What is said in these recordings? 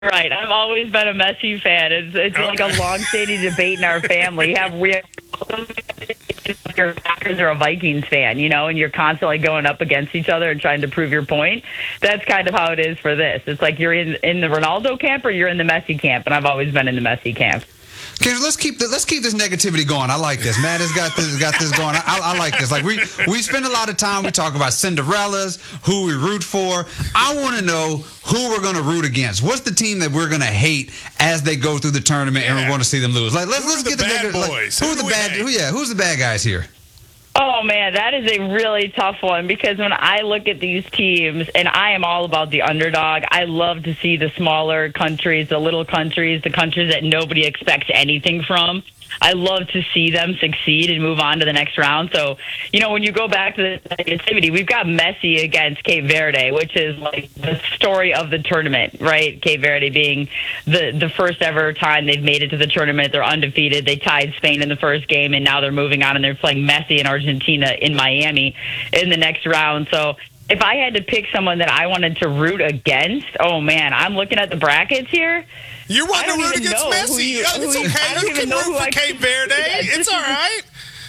Right. I've always been a Messi fan. It's like a long-standing debate in our family. We have if you're a Packers or a Vikings fan, and you're constantly going up against each other and trying to prove your point. That's kind of how it is for this. It's like you're in the Ronaldo camp or you're in the Messi camp, and I've always been in the Messi camp. Okay, let's keep this negativity going. I like this. Matt has got this going. I like this. Like we spend a lot of time. We talk about Cinderellas, who we root for. I want to know who we're going to root against. What's the team that we're going to hate as they go through the tournament, and we want to see them lose? Like let's get the bad boys. Who's the bad guys here? Oh, man, that is a really tough one because when I look at these teams, and I am all about the underdog, I love to see the smaller countries, the little countries, the countries that nobody expects anything from. I love to see them succeed and move on to the next round. So, when you go back to the negativity, we've got Messi against Cape Verde, which is like the story of the tournament, right? Cape Verde being the first ever time they've made it to the tournament. They're undefeated. They tied Spain in the first game, and now they're moving on, and they're playing Messi in Argentina in Miami in the next round. So if I had to pick someone that I wanted to root against, oh, man, I'm looking at the brackets here. You want to root against Messi? It's okay. You can root for Cape Verde. It's all right.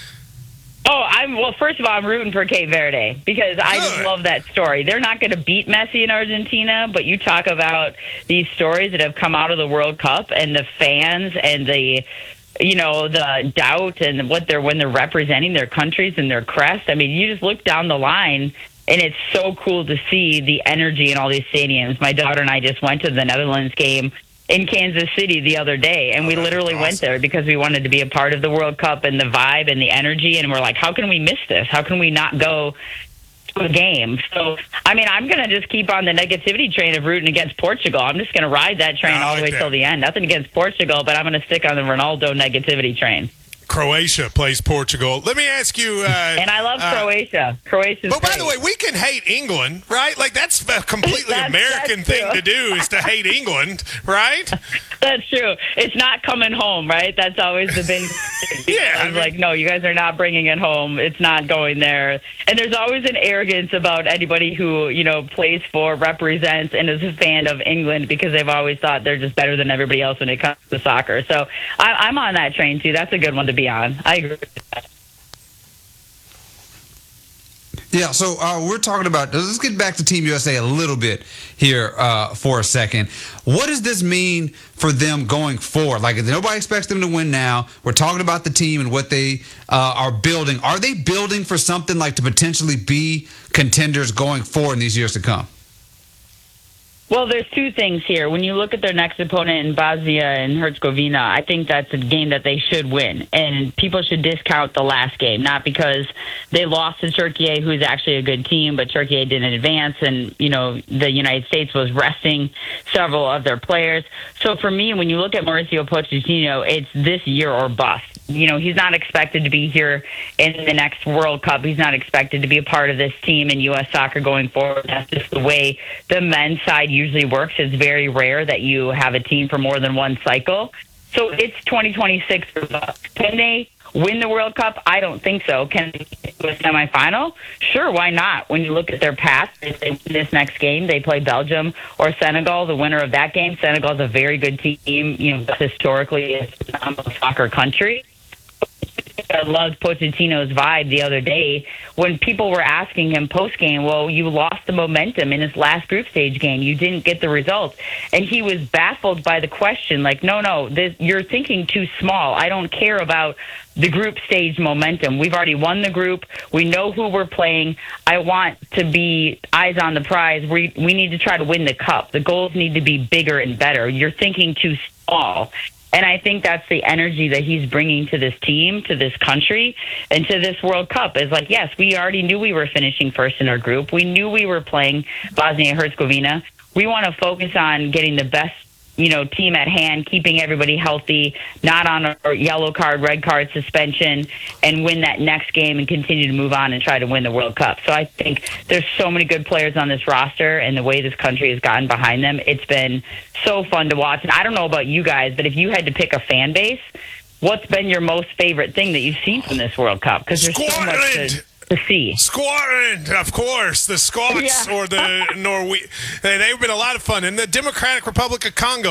Well, first of all, I'm rooting for Cape Verde because I just love that story. They're not going to beat Messi in Argentina, but you talk about these stories that have come out of the World Cup and the fans and the doubt and when they're representing their countries and their crest. I mean, you just look down the line, and it's so cool to see the energy in all these stadiums. My daughter and I just went to the Netherlands game in Kansas City the other day, and we literally went there because we wanted to be a part of the World Cup and the vibe and the energy, and we're like, how can we miss this? How can we not go to a game? So, I mean, I'm going to just keep on the negativity train of rooting against Portugal. I'm just going to ride that train all the way till the end. Nothing against Portugal, but I'm going to stick on the Ronaldo negativity train. Croatia plays Portugal. Let me ask you. And I love Croatia. Croatia's But by the way, we can hate England, right? Like that's a completely American thing to do is to hate England, right? That's true. It's not coming home, right? That's always the big thing. I was like, no, you guys are not bringing it home. It's not going there. And there's always an arrogance about anybody who, plays for, represents, and is a fan of England because they've always thought they're just better than everybody else when it comes to soccer. So I'm on that train, too. That's a good one to be on. I agree with that. Yeah, so we're talking about, let's get back to Team USA a little bit here for a second. What does this mean for them going forward? Like, if nobody expects them to win now, we're talking about the team and what they are building. Are they building for something like to potentially be contenders going forward in these years to come? Well, there's two things here. When you look at their next opponent in Bosnia and Herzegovina, I think that's a game that they should win. And people should discount the last game, not because they lost to Turkey, who's actually a good team, but Turkey didn't advance. And, the United States was resting several of their players. So for me, when you look at Mauricio Pochettino, it's this year or bust. He's not expected to be here in the next World Cup. He's not expected to be a part of this team in U.S. soccer going forward. That's just the way the men's side usually works. It's very rare that you have a team for more than one cycle. So it's 2026. Can they win the World Cup? I don't think so. Can they get to a semifinal? Sure, why not? When you look at their past, if they win this next game, they play Belgium or Senegal. The winner of that game, Senegal is a very good team. Historically, it's a phenomenal soccer country. I loved Pochettino's vibe the other day when people were asking him post-game, well, you lost the momentum in his last group stage game. You didn't get the results. And he was baffled by the question, like, no, you're thinking too small. I don't care about the group stage momentum. We've already won the group. We know who we're playing. I want to be eyes on the prize. We need to try to win the cup. The goals need to be bigger and better. You're thinking too small. And I think that's the energy that he's bringing to this team, to this country, and to this World Cup. Is like, yes, we already knew we were finishing first in our group. We knew we were playing Bosnia and Herzegovina. We want to focus on getting the best, team at hand, keeping everybody healthy, not on a yellow card, red card suspension, and win that next game and continue to move on and try to win the World Cup. So I think there's so many good players on this roster, and the way this country has gotten behind them, it's been so fun to watch. And I don't know about you guys, but if you had to pick a fan base, what's been your most favorite thing that you've seen from this World Cup? Because there's so much The C. Scotland, of course, the Scots or the They've been a lot of fun. And the Democratic Republic of Congo.